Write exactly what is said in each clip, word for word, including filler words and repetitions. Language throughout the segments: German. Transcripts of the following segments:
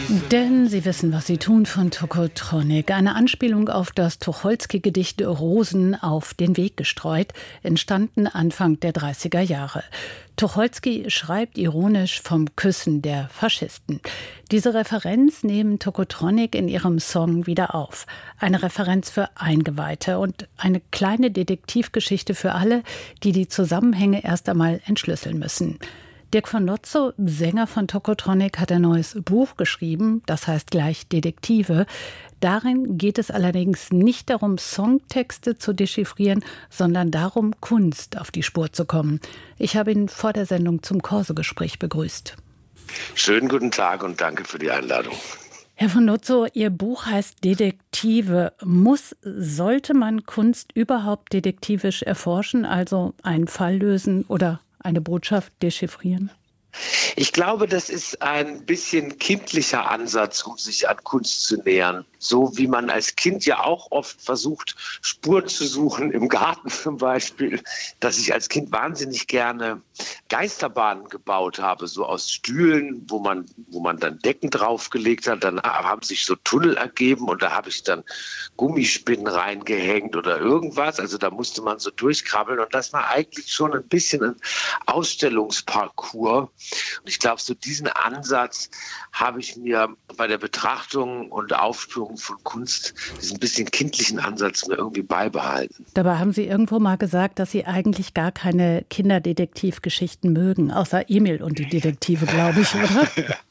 Denn sie wissen, was sie tun von Tokotronic. Eine Anspielung auf das Tucholsky-Gedicht Rosen auf den Weg gestreut, entstanden Anfang der dreißiger Jahre. Tucholsky schreibt ironisch vom Küssen der Faschisten. Diese Referenz nehmen Tokotronic in ihrem Song wieder auf. Eine Referenz für Eingeweihte und eine kleine Detektivgeschichte für alle, die die Zusammenhänge erst einmal entschlüsseln müssen. Dirk von Notzow, Sänger von Tokotronic, hat ein neues Buch geschrieben, das heißt gleich Detektive. Darin geht es allerdings nicht darum, Songtexte zu dechiffrieren, sondern darum, Kunst auf die Spur zu kommen. Ich habe ihn vor der Sendung zum Corso-Gespräch begrüßt. Schönen guten Tag und danke für die Einladung. Herr von Notzow, Ihr Buch heißt Detektive. Muss, sollte man Kunst überhaupt detektivisch erforschen, also einen Fall lösen oder eine Botschaft dechiffrieren? Ich glaube, das ist ein bisschen kindlicher Ansatz, um sich an Kunst zu nähern. So wie man als Kind ja auch oft versucht, Spuren zu suchen, im Garten zum Beispiel, dass ich als Kind wahnsinnig gerne Geisterbahnen gebaut habe, so aus Stühlen, wo man, wo man dann Decken draufgelegt hat. Dann haben sich so Tunnel ergeben und da habe ich dann Gummispinnen reingehängt oder irgendwas. Also da musste man so durchkrabbeln und das war eigentlich schon ein bisschen ein Ausstellungsparcours. Und ich glaube, so diesen Ansatz habe ich mir bei der Betrachtung und Aufspürung von Kunst, diesen bisschen kindlichen Ansatz mir irgendwie beibehalten. Dabei haben Sie irgendwo mal gesagt, dass Sie eigentlich gar keine Kinderdetektivgeschichten mögen, außer Emil und die Detektive, glaube ich, oder?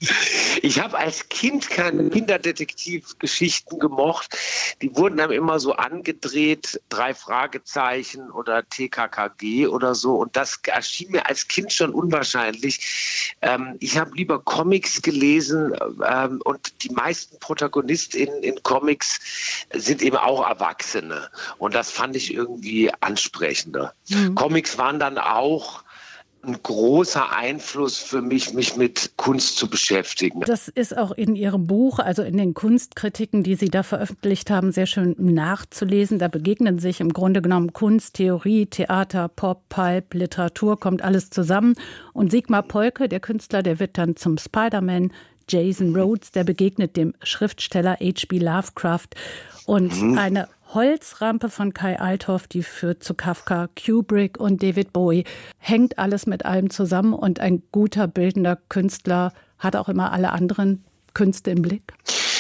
Ich habe als Kind keine Kinderdetektivgeschichten gemocht. Die wurden dann immer so angedreht, drei Fragezeichen oder T K K G oder so. Und das erschien mir als Kind schon unwahrscheinlich. Ähm, ich habe lieber Comics gelesen ähm, und die meisten ProtagonistInnen in Comics sind eben auch Erwachsene. Und das fand ich irgendwie ansprechender. Mhm. Comics waren dann auch ein großer Einfluss für mich, mich mit Kunst zu beschäftigen. Das ist auch in Ihrem Buch, also in den Kunstkritiken, die Sie da veröffentlicht haben, sehr schön nachzulesen. Da begegnen sich im Grunde genommen Kunst, Theorie, Theater, Pop, Pulp, Literatur, kommt alles zusammen. Und Sigmar Polke, der Künstler, der wird dann zum Spider-Man. Jason Rhodes, der begegnet dem Schriftsteller H P Lovecraft. Und mhm. eine Holzrampe von Kai Althoff, die führt zu Kafka, Kubrick und David Bowie. Hängt alles mit allem zusammen und ein guter bildender Künstler hat auch immer alle anderen Künste im Blick?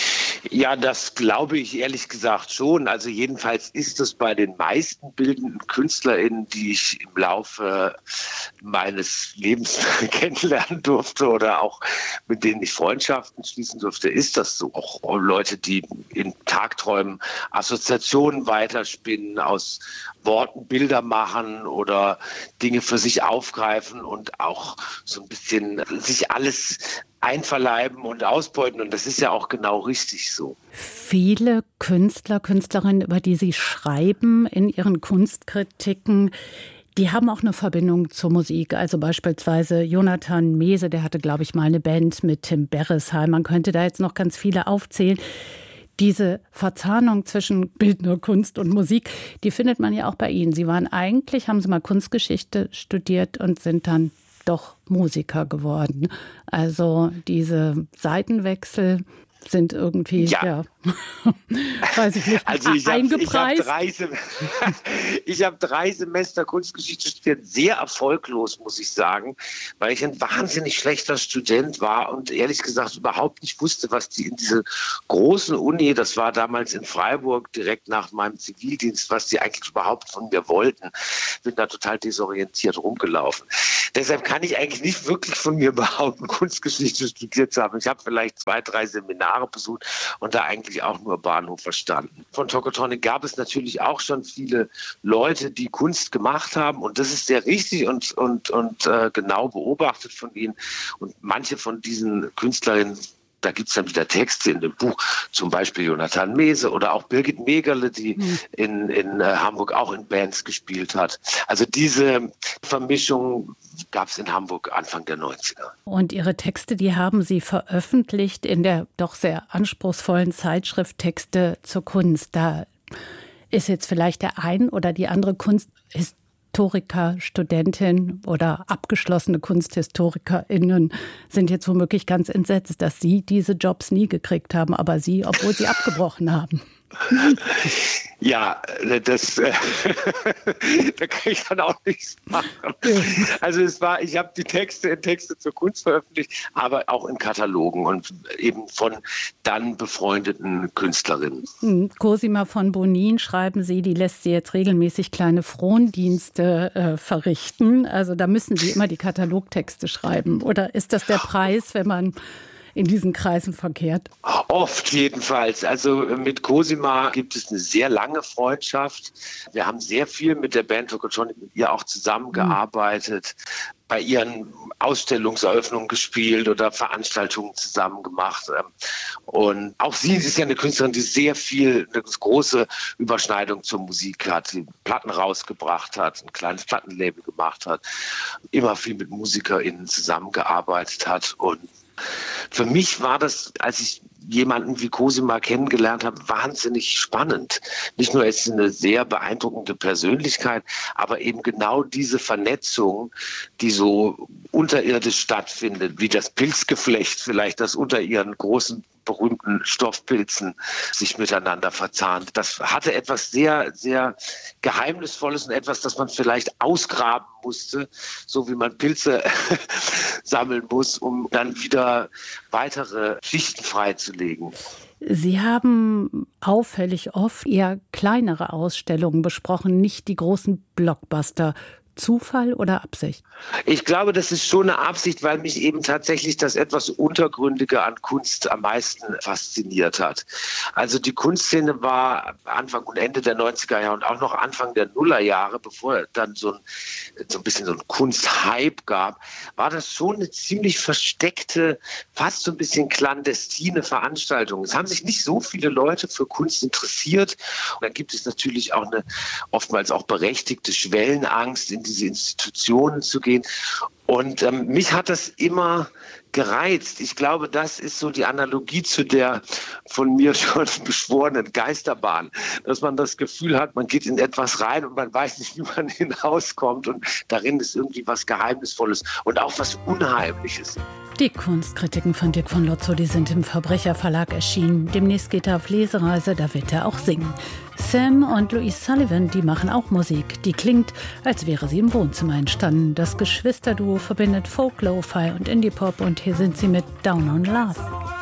Ja, das glaube ich ehrlich gesagt schon. Also jedenfalls ist es bei den meisten bildenden KünstlerInnen, die ich im Laufe meines Lebens kennenlernen durfte oder auch mit denen ich Freundschaften schließen durfte, ist das so. Auch Leute, die in Tagträumen Assoziationen weiterspinnen, aus Worten Bilder machen oder Dinge für sich aufgreifen und auch so ein bisschen sich alles einverleiben und ausbeuten. Und das ist ja auch genau richtig so. Viele Künstler, Künstlerinnen, über die Sie schreiben in Ihren Kunstkritiken, die haben auch eine Verbindung zur Musik. Also beispielsweise Jonathan Mese, der hatte, glaube ich, mal eine Band mit Tim Beresheim. Man könnte da jetzt noch ganz viele aufzählen. Diese Verzahnung zwischen bildender Kunst und Musik, die findet man ja auch bei Ihnen. Sie waren eigentlich, haben Sie mal Kunstgeschichte studiert und sind dann doch Musiker geworden. Also diese Seitenwechsel sind irgendwie, ja, ja weiß ich nicht, also ich eingepreist. Hab, ich habe drei, ich hab drei Semester Kunstgeschichte studiert, sehr erfolglos, muss ich sagen, weil ich ein wahnsinnig schlechter Student war und ehrlich gesagt überhaupt nicht wusste, was die in dieser großen Uni, das war damals in Freiburg, direkt nach meinem Zivildienst, was die eigentlich überhaupt von mir wollten. Bin da total desorientiert rumgelaufen. Deshalb kann ich eigentlich nicht wirklich von mir behaupten, Kunstgeschichte studiert zu haben. Ich habe vielleicht zwei, drei Seminare besucht und da eigentlich auch nur Bahnhof verstanden. Von Tokotronic gab es natürlich auch schon viele Leute, die Kunst gemacht haben und das ist sehr richtig und, und, und äh, genau beobachtet von ihnen. Und manche von diesen Künstlerinnen, da gibt es dann wieder Texte in dem Buch, zum Beispiel Jonathan Mese oder auch Birgit Megerle, die mhm. in, in äh, Hamburg auch in Bands gespielt hat. Also diese Vermischung gab es in Hamburg Anfang der neunziger. Und Ihre Texte, die haben Sie veröffentlicht in der doch sehr anspruchsvollen Zeitschrift Texte zur Kunst. Da ist jetzt vielleicht der ein oder die andere Kunst Historiker, Studentin oder abgeschlossene KunsthistorikerInnen sind jetzt womöglich ganz entsetzt, dass Sie diese Jobs nie gekriegt haben, aber Sie, obwohl Sie abgebrochen haben. Ja, das äh, da kann ich dann auch nichts machen. Also es war, ich habe die Texte in Texte zur Kunst veröffentlicht, aber auch in Katalogen und eben von dann befreundeten Künstlerinnen. Cosima von Bonin, schreiben Sie, die lässt Sie jetzt regelmäßig kleine Frondienste äh, verrichten. Also da müssen Sie immer die Katalogtexte schreiben. Oder ist das der Preis, wenn man in diesen Kreisen verkehrt? Oft jedenfalls. Also mit Cosima gibt es eine sehr lange Freundschaft. Wir haben sehr viel mit der Band Tokotronic, mit ihr auch zusammengearbeitet, mhm. bei ihren Ausstellungseröffnungen gespielt oder Veranstaltungen zusammen gemacht. Und auch sie ist ja eine Künstlerin, die sehr viel, eine große Überschneidung zur Musik hat, die Platten rausgebracht hat, ein kleines Plattenlabel gemacht hat, immer viel mit MusikerInnen zusammengearbeitet hat. Und für mich war das, als ich jemanden wie Cosima kennengelernt habe, wahnsinnig spannend. Nicht nur ist sie eine sehr beeindruckende Persönlichkeit, aber eben genau diese Vernetzung, die so unterirdisch stattfindet, wie das Pilzgeflecht vielleicht, das unter ihren großen berühmten Stoffpilzen sich miteinander verzahnt. Das hatte etwas sehr, sehr Geheimnisvolles und etwas, das man vielleicht ausgraben musste, so wie man Pilze sammeln muss, um dann wieder weitere Schichten freizulegen. Sie haben auffällig oft eher kleinere Ausstellungen besprochen, nicht die großen Blockbuster. Zufall oder Absicht? Ich glaube, das ist schon eine Absicht, weil mich eben tatsächlich das etwas Untergründige an Kunst am meisten fasziniert hat. Also die Kunstszene war Anfang und Ende der neunziger Jahre und auch noch Anfang der Nullerjahre, bevor dann so ein, so ein bisschen so ein Kunsthype gab, war das schon eine ziemlich versteckte, fast so ein bisschen clandestine Veranstaltung. Es haben sich nicht so viele Leute für Kunst interessiert. Und dann gibt es natürlich auch eine oftmals auch berechtigte Schwellenangst, in diese Institutionen zu gehen. Und ähm, mich hat das immer gereizt. Ich glaube, das ist so die Analogie zu der von mir schon beschworenen Geisterbahn, dass man das Gefühl hat, man geht in etwas rein und man weiß nicht, wie man hinauskommt. Und darin ist irgendwie was Geheimnisvolles und auch was Unheimliches. Die Kunstkritiken von Dirk von Lotzo, die sind im Verbrecherverlag erschienen. Demnächst geht er auf Lesereise, da wird er auch singen. Sam und Louise Sullivan, die machen auch Musik. Die klingt, als wäre sie im Wohnzimmer entstanden. Das Geschwisterduo verbindet Folk, Lo-Fi und Indie-Pop und hier sind sie mit Down on Love.